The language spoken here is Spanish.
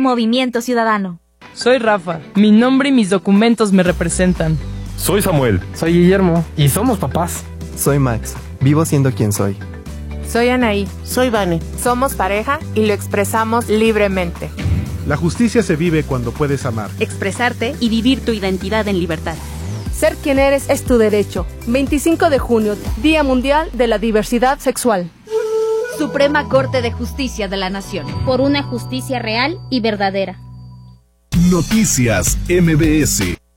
Movimiento Ciudadano. Soy Rafa. Mi nombre y mis documentos me representan. Soy Samuel. Soy Guillermo. Y somos papás. Soy Max. Vivo siendo quien soy. Soy Anaí. Soy Vane. Somos pareja y lo expresamos libremente. La justicia se vive cuando puedes amar, expresarte y vivir tu identidad en libertad. Ser quien eres es tu derecho. 25 de junio, Día Mundial de la Diversidad Sexual. Suprema Corte de Justicia de la Nación. Por una justicia real y verdadera. Noticias MBS.